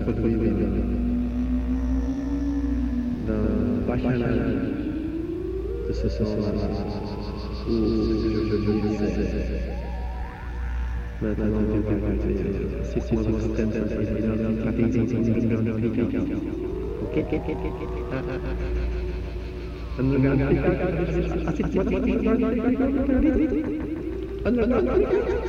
produire d'un bachanal de ce sens-là, où je disais, maintenant tu peux partir, si tu m'extrêmes ok.